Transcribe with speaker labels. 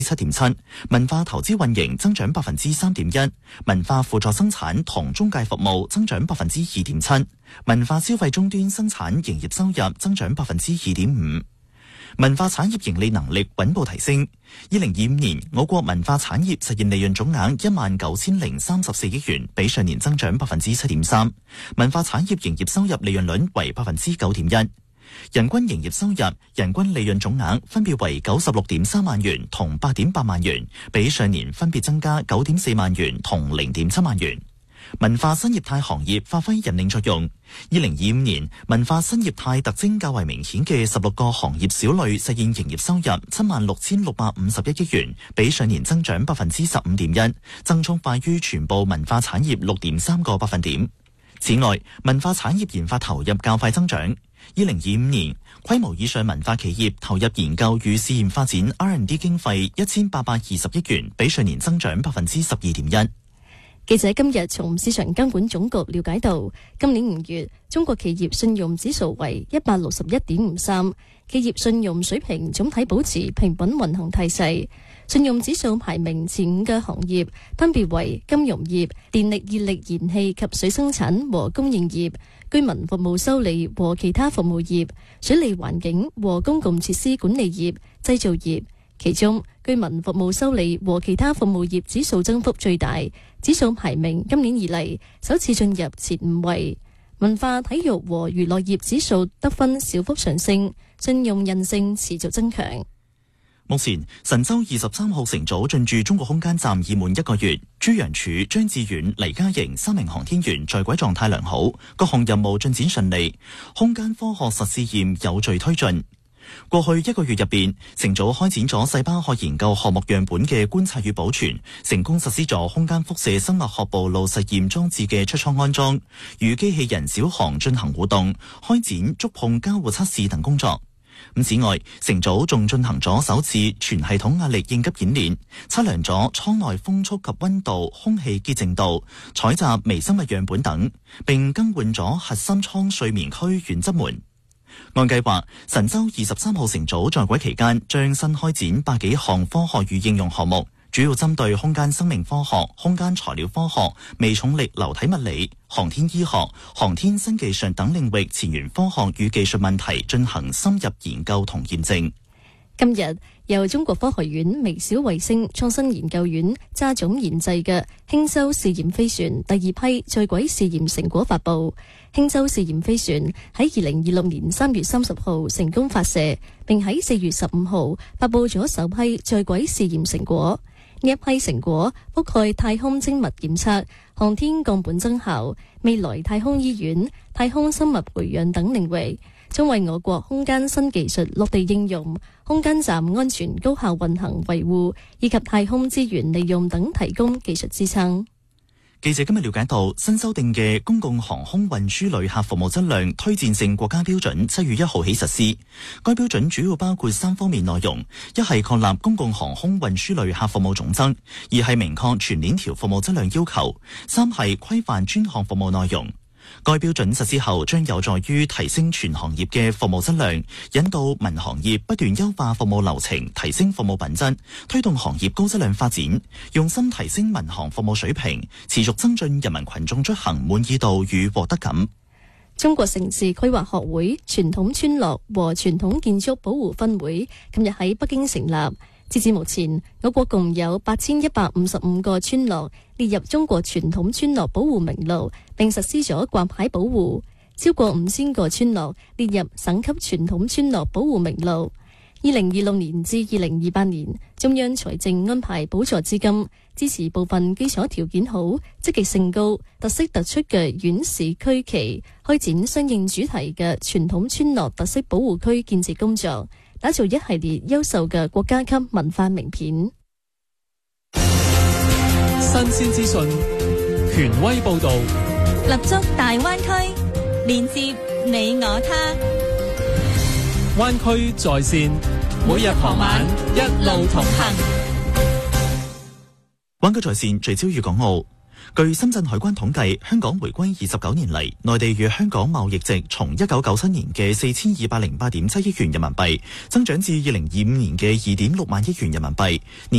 Speaker 1: 7.7%，文化投資運營增長 3.1%， 文化輔助生產同中介服務增長 2.7%， 文化消費終端生產營業收入增長 2.5%。文化產業盈利能力穩步提升。2025年，我國文化產業實現利潤總額19,034億元，比上年增長 7.3%。文化產業營業收入利潤率為 9.1%。人均營業收入、人均利潤總額分別為96.3萬元同8.8萬元，比上年分別增加9.4萬元同0.7萬元。文化新業態行業發揮引領作用。2025年，文化新業態特徵較為明顯嘅16個行業小類實現營業收入76,651億元，比上年增長 15.1%， 增速快於全部文化產業 6.3個百分點。此外，文化產業研發投入較快增長。2025年，規模以上文化企業投入研究與試驗發展 R&D 經費1820億元，比上年增長 12.1%。
Speaker 2: 記者今日從市場監管總局了解到，今年5月中國企業信用指數為 161.53， 企業信用水平總體保持平穩運行態勢。信用指數排名前5嘅行業分別為金融業、電力熱力燃氣及水生產和供應業、居民服務修理和其他服務業、水利環境和公共設施管理業、製造業。其中，居民服務修理和其他服務業指數增幅最大，指數排名今年以嚟首次進入前5位。文化體育和娛樂業指數得分小幅上升，信用韌性持續增強。
Speaker 1: 目前，神舟23號乘組進駐中國空間站已滿1個月，朱楊柱、張志遠、黎嘉瑩3名航天員在軌狀態良好，各項任務進展順利，空間科學實試驗有序推進。過去1個月入邊，乘組開展咗細胞學研究項目樣本嘅觀察與保存，成功實施咗空間輻射生物學暴露實驗裝置嘅出艙安裝，與機器人小航進行互動，開展觸碰交互測試等工作。此外，乘組仲進行咗首次全系統壓力應急演練，測量咗艙內風速及溫度、空氣潔淨度，採集微生物樣本等，並更換咗核心艙睡眠區遠側門。按計劃，神舟23號乘組在軌期間將新開展百幾項科學與應用項目，主要針對空間生命科學、空間材料科學、微重力流體物理、航天醫學、航天新技術等領域前沿科學與技術問題進行深入研究同驗證。
Speaker 2: 今日由中國科學院微小衛星創新研究院揸種研製嘅輕舟試驗飛船第2批在軌試驗成果發布。輕舟試驗飛船喺2026年3月30號成功發射，並喺4月15號發布咗首批在軌試驗成果。呢一批成果覆蓋太空精密檢測、航天降本增效、未來太空醫院、太空生物培養等領域，將為我國空間新技術落地應用、空間站安全高效運行維護以及太空資源利用等提供技術支撐。
Speaker 1: 記者今日了解到，新修訂嘅公共航空運輸旅客服務質量推薦性國家標準7月1號起實施。該標準主要包括3方面內容：一係確立公共航空運輸旅客服務總則；二係明確全鏈條服務質量要求；三係規範專項服務內容。該標準實施後，將有助於提升全行業嘅服務質量，引導民航業不斷優化服務流程，提升服務品質，推動行業高質量發展，用心提升民航服務水平，持續增進人民群眾出行滿意度與獲得感。
Speaker 2: 中國城市規劃學會傳統村落和傳統建築保護分會今日喺北京成立。截至目前，我國共有8155個村落列入中國傳統村落保護名錄，並實施咗掛牌保護。超過5000個村落列入省級傳統村落保護名錄。2026年至2028年，中央財政安排補助資金，支持部分基礎條件好、積極性高、特色突出嘅縣市區期，開展相應主題嘅傳統村落特色保護區建設工作，打造一系列優秀嘅國家級文化名片。
Speaker 3: 新鮮資訊，權威報道，
Speaker 4: 立足大灣區，連接你我他。
Speaker 3: 灣區在線，每日傍晚一路同行。
Speaker 1: 灣區在線聚焦粵港澳。 據深圳海關統計，香港回歸29年嚟，內地與香港貿易值從1997年嘅4208.7億元人民幣增長至2025年嘅2.6萬億元人民幣。